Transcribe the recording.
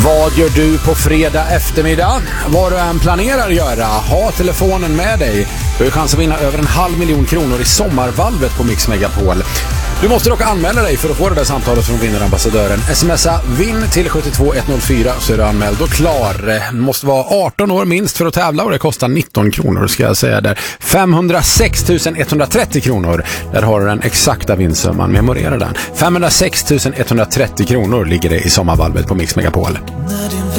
Vad gör du på fredag eftermiddag? Vad du än planerar göra, ha telefonen med dig. Du har chans att vinna över 500 000 kronor i sommarvalvet på Mix Megapol. Du måste dock anmäla dig för att få det där samtalet från vinnarambassadören. Smsa vinn till 72104 så är du anmäld och klar. Du måste vara 18 år minst för att tävla och det kostar 19 kronor ska jag säga där. 506 130 kronor. Där har du den exakta vinstsumman. Memorera den. 506 130 kronor ligger det i sommarvalvet på Mix Megapol.